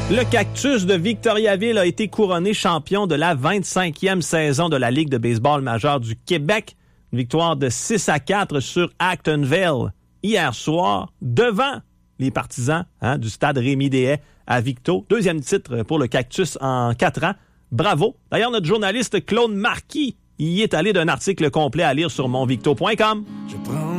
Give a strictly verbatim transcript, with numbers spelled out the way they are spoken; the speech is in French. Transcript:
Le Cactus de Victoriaville a été couronné champion de la vingt-cinquième saison de la Ligue de baseball majeure du Québec. Une victoire de six à quatre sur Actonville hier soir devant les partisans hein, du stade Rémy-Déhay à Victo. Deuxième titre pour le Cactus en quatre ans. Bravo. D'ailleurs, notre journaliste Claude Marquis y est allé d'un article complet à lire sur monvicto point com. Je prends